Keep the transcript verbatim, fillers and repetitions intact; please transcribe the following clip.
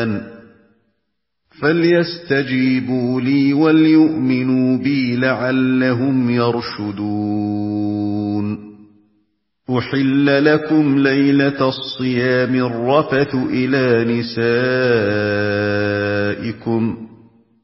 القرآن فليستجيبوا لي وليؤمنوا بي لعلهم يرشدون أحل لكم ليلة الصيام الرفث إلى نسائكم